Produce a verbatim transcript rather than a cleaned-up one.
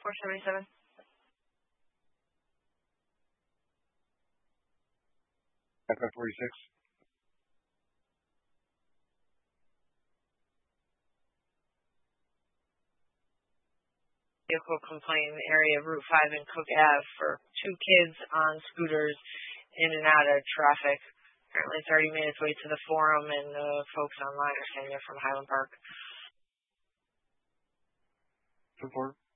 four seventy-seven. F F forty-six. Vehicle complaint in the area of Route five and Cook Ave for two kids on scooters in and out of traffic. Apparently it's already made its way to the forum, and the uh, folks online are saying they're from Highland Park. Support.